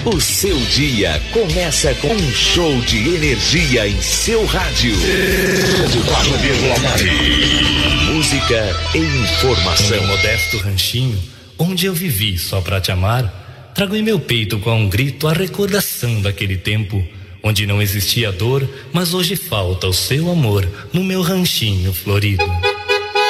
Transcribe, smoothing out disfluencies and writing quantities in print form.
O seu dia começa com um show de energia em seu rádio. Música e informação. No meu modesto ranchinho, onde eu vivi só pra te amar, trago em meu peito com um grito a recordação daquele tempo, onde não existia dor, mas hoje falta o seu amor no meu ranchinho florido.